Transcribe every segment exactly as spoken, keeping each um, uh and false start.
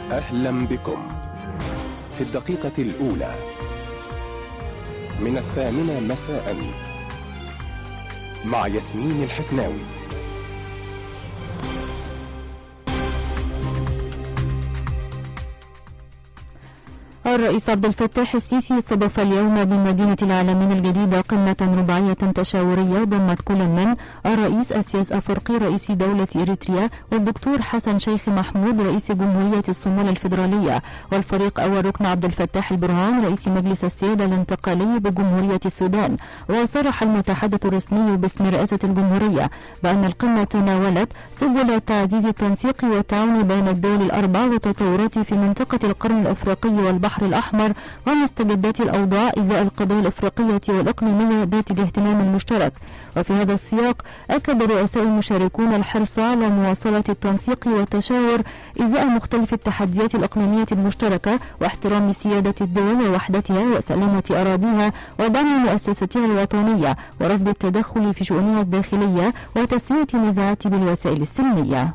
أهلا بكم في الدقيقة الأولى من الثامنة مساء مع ياسمين الحفناوي. الرئيس عبد الفتاح السيسي استضاف اليوم بمدينة العالمين الجديدة قمة رباعية تشاورية ضمت كل من الرئيس السياس أفورقي رئيس دولة إريتريا والدكتور حسن شيخ محمود رئيس جمهورية الصومال الفيدرالية والفريق أول ركن عبد الفتاح البرهان رئيس مجلس السيادة الانتقالي بجمهورية السودان. وصرح المتحدث الرسمي باسم رئاسة الجمهورية بأن القمة تناولت سبل تعزيز التنسيق والتعاون بين الدول الأربع والتطورات في منطقة القرن الأفريقي والبحر الأحمر ومستجدات الأوضاع إزاء القضايا الأفريقية والإقليمية ذات الاهتمام المشترك. وفي هذا السياق أكد الرؤساء المشاركون الحرص على مواصلة التنسيق والتشاور إزاء مختلف التحديات الإقليمية المشتركة واحترام سيادة الدول ووحدتها وسلامة أراضيها ودعم مؤسساتها الوطنية ورفض التدخل في شؤونها الداخلية وتسوية النزاعات بالوسائل السلمية.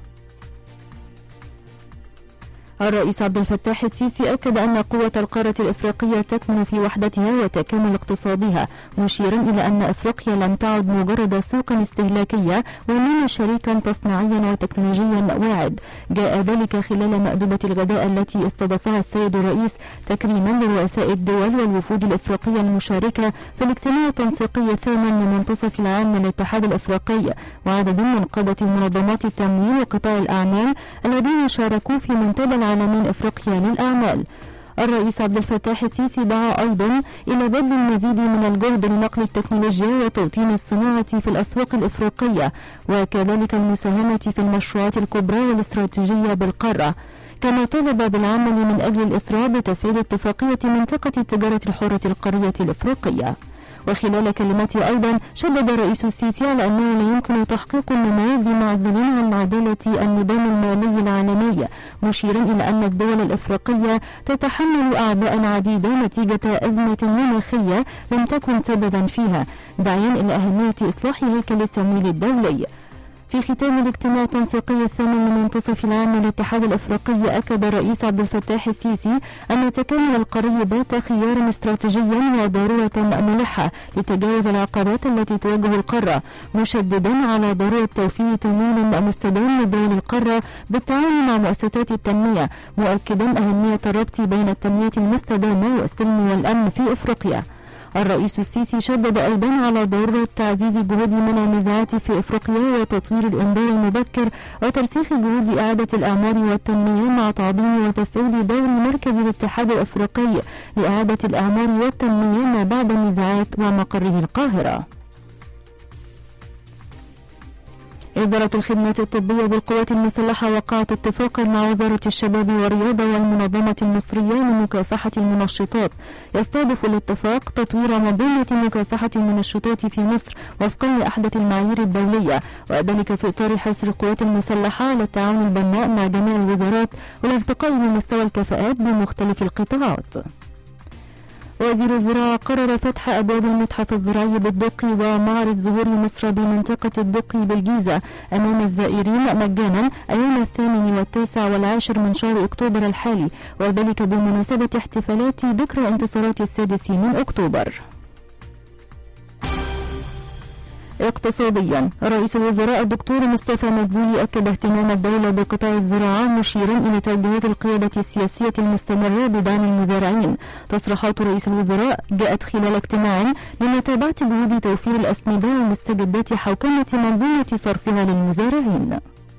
الرئيس عبد الفتاح السيسي أكد أن قوة القارة الإفريقية تكمن في وحدتها وتكامل اقتصادها، مشيرا إلى أن أفريقيا لم تعد مجرد سوقا استهلاكية وإنما شريكا تصنيعيا وتكنولوجيا واعد. جاء ذلك خلال مأدبة الغداء التي استضافها السيد الرئيس تكريما لرؤساء الدول والوفود الإفريقية المشاركة في الاجتماع التنسيقي الثامن لمنتصف العام للاتحاد الإفريقي وعدد من قادة منظمات التمويل وقطاع الأعمال الذين شاركوا في منتدى العالمين افريقيا للاعمال. الرئيس عبد الفتاح السيسي دعا ايضا الى بذل المزيد من الجهد لنقل التكنولوجيا وتوطين الصناعه في الاسواق الافريقيه وكذلك المساهمه في المشروعات الكبرى والاستراتيجيه بالقاره. كما طلب بالعمل من اجل الاسراع بتفعيل اتفاقيه منطقه التجاره الحره القاريه الافريقيه. وخلال كلمته أيضا شدد الرئيس السيسي على أنه لا يمكن تحقيق النمو بمعزل عن عدالة النظام المالي العالمي، مشيرا إلى أن الدول الإفريقية تتحمل أعباء عديدة نتيجة أزمة مناخية لم تكن سببا فيها، داعيا إلى أهمية إصلاح هيكل التمويل الدولي. في ختام الاجتماع التنسيقي الثامن لمنتصف العام للاتحاد الافريقي اكد الرئيس عبد الفتاح السيسي ان تكامل القارة بات خيارا استراتيجيا وضروره ملحه لتجاوز العقبات التي تواجه القاره، مشددا على ضروره توفير تمويل مستدام لدول القاره بالتعاون مع مؤسسات التنميه، مؤكدا اهميه الربط بين التنميه المستدامه والسلم والامن في افريقيا. الرئيس السيسي شدد أيضا على ضرورة تعزيز جهود منع النزاعات في أفريقيا وتطوير الإنذار المبكر وترسيخ جهود إعادة الأعمار والتنمية مع تعظيم وتفعيل دور مركز الاتحاد الأفريقي لإعادة الأعمار والتنمية ما بعد النزاعات ومقره القاهرة. إدارة الخدمات الطبية بالقوات المسلحة وقعت اتفاقا مع وزارة الشباب والرياضة والمنظمة المصرية لمكافحة المنشطات. يستهدف الاتفاق تطوير منظومة مكافحة المنشطات في مصر وفقا لأحدث المعايير الدولية، وذلك في إطار حرص القوات المسلحة على التعاون البناء مع جميع الوزارات والارتقاء بمستوى الكفاءات بمختلف القطاعات. وزير الزراعة قرر فتح أبواب المتحف الزراعي بالدقي ومعرض زهور مصر بمنطقة الدقي بالجيزة أمام الزائرين مجانا أيام الثامن والتاسع والعاشر من شهر أكتوبر الحالي، وذلك بمناسبة احتفالات ذكرى انتصارات السادس من أكتوبر. اقتصاديا، رئيس الوزراء الدكتور مصطفى مدبولي أكد اهتمام الدولة بقطاع الزراعة مشيرا إلى توجيهات القيادة السياسية المستمرة بدعم المزارعين. تصريحات رئيس الوزراء جاءت خلال اجتماع لمتابعة جهود توفير الأسمدة ومستجدات حوكمة منظومة صرفها للمزارعين.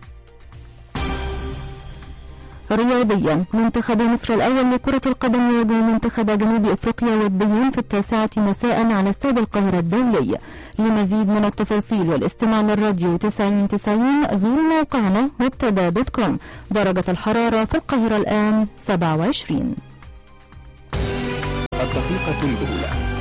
رياضيا، منتخب مصر الأول لكرة القدم يواجه منتخب جنوب أفريقيا وديا في التاسعة مساء على استاد القاهرة الدولي. لمزيد من التفاصيل والاستماع للراديو تسعين تسعين زوروا موقعنا مبتدا دوت كوم. درجة الحرارة في القاهرة الآن سبعة وعشرين. الدقيقة الأولى